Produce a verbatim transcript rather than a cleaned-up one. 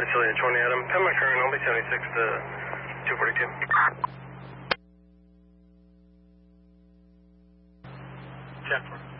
Brazilian twenty Adam. Pin my current, I'll be seventy-six to two forty-two. Check for